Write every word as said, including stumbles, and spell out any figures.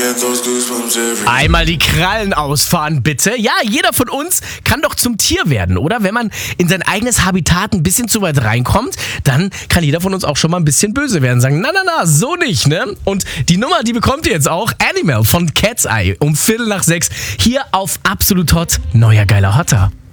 Einmal die Krallen ausfahren, bitte. Ja, jeder von uns kann doch zum Tier werden, oder? Wenn man in sein eigenes Habitat ein bisschen zu weit reinkommt, dann kann jeder von uns auch schon mal ein bisschen böse werden. Sagen, na, na, na, so nicht, ne? Und die Nummer, die bekommt ihr jetzt auch. Animal von Cat's Eye um Viertel nach sechs. Hier auf Absolut Hot. Neuer geiler Hotter.